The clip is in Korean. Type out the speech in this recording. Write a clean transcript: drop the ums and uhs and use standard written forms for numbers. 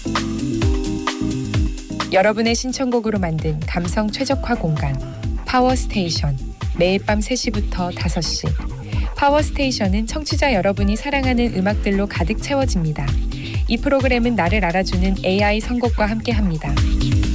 여러분의 신청곡으로 만든 감성 최적화 공간 파워스테이션, 매일 밤 3시부터 5시. 파워스테이션은 청취자 여러분이 사랑하는 음악들로 가득 채워집니다. 이 프로그램은 나를 알아주는 AI 선곡과 함께합니다.